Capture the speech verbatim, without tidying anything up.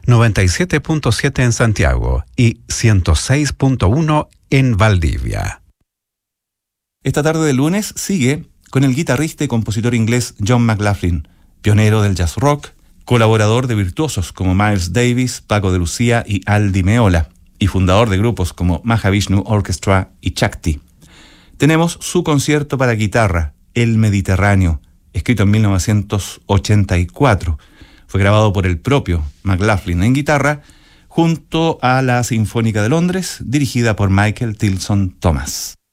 noventa y siete punto siete en Santiago y ciento seis punto uno en Valdivia. Esta tarde de lunes sigue con el guitarrista y compositor inglés John McLaughlin, pionero del jazz rock, colaborador de virtuosos como Miles Davis, Paco de Lucía y Al Di Meola, y fundador de grupos como Mahavishnu Orchestra y Chakti. Tenemos su concierto para guitarra, El Mediterráneo, escrito en mil novecientos ochenta y cuatro. Fue grabado por el propio McLaughlin en guitarra, junto a la Sinfónica de Londres, dirigida por Michael Tilson Thomas.